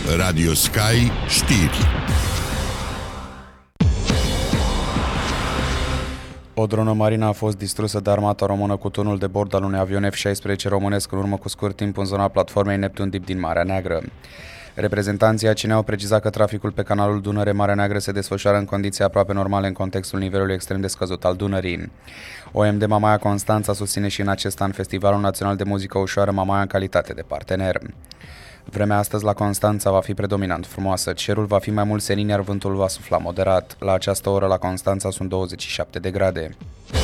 Radio Sky Știri. O dronă marină a fost distrusă de armata română cu turnul de bord al unui avion F-16 românesc în urmă cu scurt timp în zona platformei Neptun Deep din Marea Neagră. Reprezentanții ACN au precizat că traficul pe canalul Dunăre-Marea Neagră se desfășoară în condiții aproape normale în contextul nivelului extrem de scăzut al Dunării. OMD Mamaia Constanța susține și în acest an Festivalul Național de Muzică Ușoară Mamaia în calitate de partener. Vremea astăzi la Constanța va fi predominant frumoasă, cerul va fi mai mult senin, iar vântul va sufla moderat. La această oră la Constanța sunt 27 de grade.